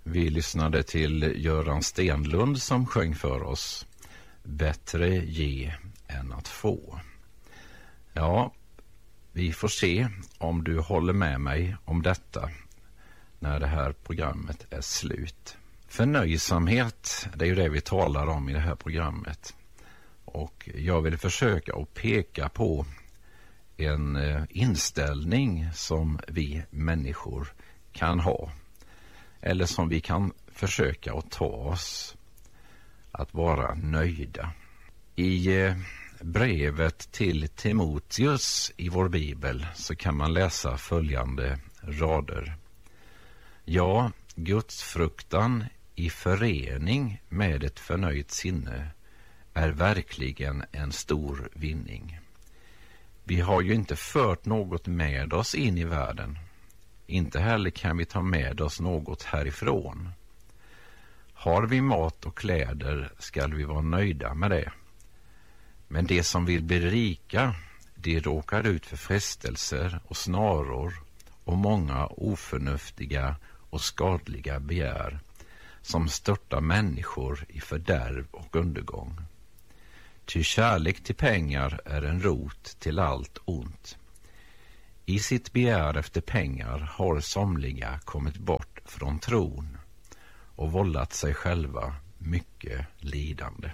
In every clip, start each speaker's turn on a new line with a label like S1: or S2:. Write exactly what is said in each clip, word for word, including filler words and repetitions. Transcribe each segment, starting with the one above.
S1: Vi lyssnade till Göran Stenlund som sjöng för oss Bättre ge än att få. Ja, vi får se om du håller med mig om detta när det här programmet är slut. Förnöjsamhet, det är ju det vi talar om i det här programmet. Och jag vill försöka att peka på en inställning som vi människor kan ha. Eller som vi kan försöka att ta oss att vara nöjda. I brevet till Timoteus i vår bibel så kan man läsa följande rader. Ja, Guds fruktan i förening med ett förnöjt sinne är verkligen en stor vinning. Vi har ju inte fört något med oss in i världen. Inte heller kan vi ta med oss något härifrån. Har vi mat och kläder ska vi vara nöjda med det. Men det som vill bli rika, de råkar ut för frestelser och snaror och många oförnuftiga och skadliga begär som störtar människor i fördärv och undergång. Ty kärlek till pengar är en rot till allt ont. I sitt begär efter pengar har somliga kommit bort från tron och vållat sig själva mycket lidande.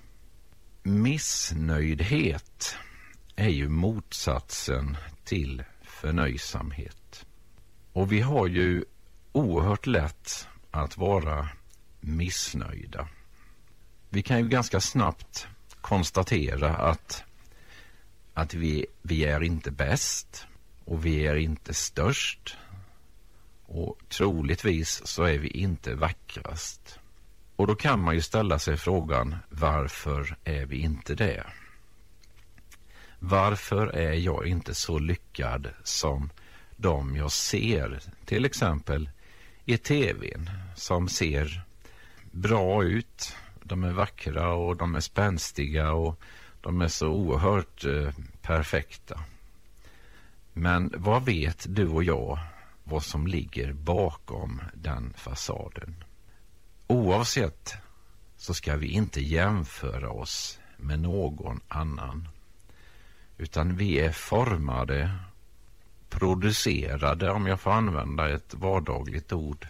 S1: Missnöjdhet är ju motsatsen till förnöjsamhet. Och vi har ju oerhört lätt att vara missnöjda. Vi kan ju ganska snabbt konstatera att, att vi, vi är inte bäst och vi är inte störst och troligtvis så är vi inte vackrast. Och då kan man ju ställa sig frågan, varför är vi inte det? Varför är jag inte så lyckad som de jag ser, till exempel i tvn, som ser bra ut, de är vackra och de är spänstiga och de är så oerhört eh, perfekta. Men vad vet du och jag vad som ligger bakom den fasaden? Oavsett så ska vi inte jämföra oss med någon annan. Utan vi är formade, producerade, om jag får använda ett vardagligt ord,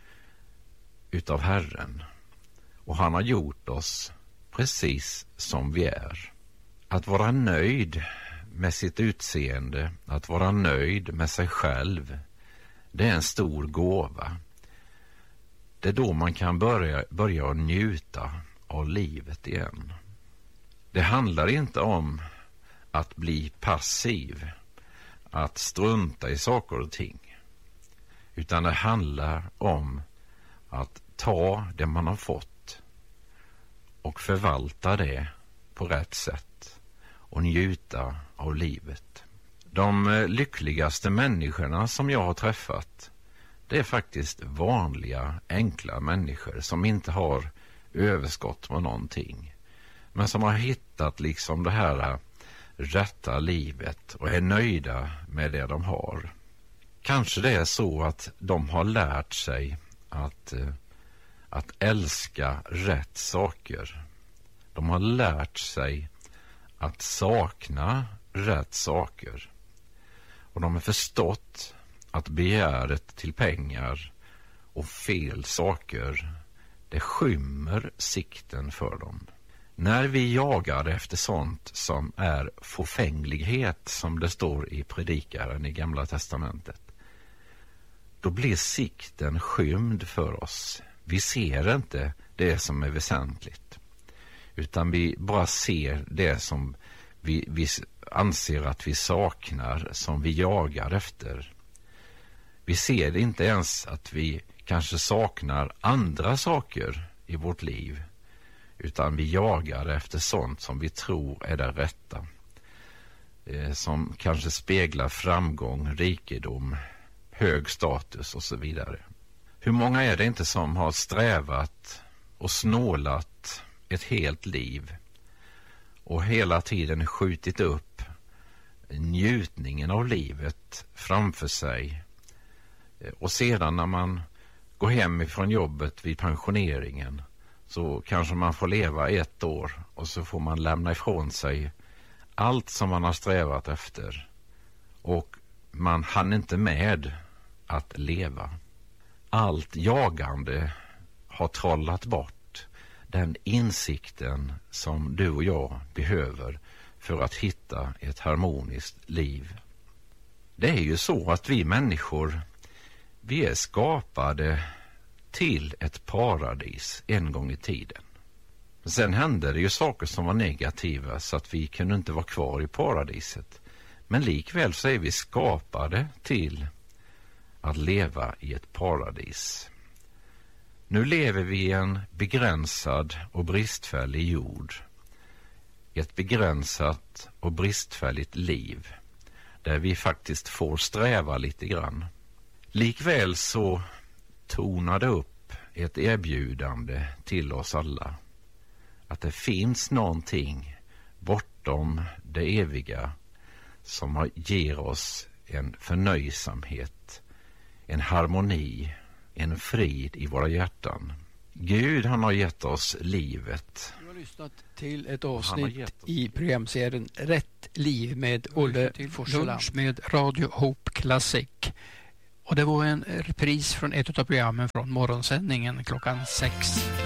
S1: utav Herren. Och han har gjort oss precis som vi är. Att vara nöjd med sitt utseende, att vara nöjd med sig själv, det är en stor gåva. Det är då man kan börja, börja njuta av livet igen. Det handlar inte om att bli passiv, att strunta i saker och ting. Utan det handlar om att ta det man har fått och förvalta det på rätt sätt och njuta av livet. De lyckligaste människorna som jag har träffat, det är faktiskt vanliga, enkla människor som inte har överskott på någonting. Men som har hittat liksom det här rätta livet och är nöjda med det de har. Kanske det är så att de har lärt sig att, att älska rätt saker. De har lärt sig att sakna rätt saker. Och de har förstått att begäret till pengar och fel saker, det skymmer sikten för dem. När vi jagar efter sånt som är fåfänglighet, som det står i Predikaren i Gamla testamentet, då blir sikten skymd för oss. Vi ser inte det som är väsentligt, utan vi bara ser det som vi, vi anser att vi saknar, som vi jagar efter. Vi ser inte ens att vi kanske saknar andra saker i vårt liv, utan vi jagar efter sånt som vi tror är det rätta. Eh, som kanske speglar framgång, rikedom, hög status och så vidare. Hur många är det inte som har strävat och snålat ett helt liv och hela tiden skjutit upp njutningen av livet framför sig, och sedan när man gå hem ifrån jobbet vid pensioneringen, så kanske man får leva ett år och så får man lämna ifrån sig allt som man har strävat efter, och man hann inte med att leva. Allt jagande har trollat bort den insikten som du och jag behöver för att hitta ett harmoniskt liv. Det är ju så att vi människor, vi är skapade till ett paradis en gång i tiden. Sen hände det ju saker som var negativa så att vi kunde inte vara kvar i paradiset. Men likväl så är vi skapade till att leva i ett paradis. Nu lever vi i en begränsad och bristfällig jord. Ett begränsat och bristfälligt liv där vi faktiskt får sträva lite grann. Likväl så tonade upp ett erbjudande till oss alla att det finns någonting bortom det eviga som ger oss en förnöjsamhet, en harmoni, en frid i våra hjärtan. Gud, han har gett oss livet.
S2: Du har lyssnat till ett avsnitt i programserien Rätt liv med Olle Forseland med Radio Hope Classic. Och det var en repris från ett av programmen från morgonsändningen klockan sex.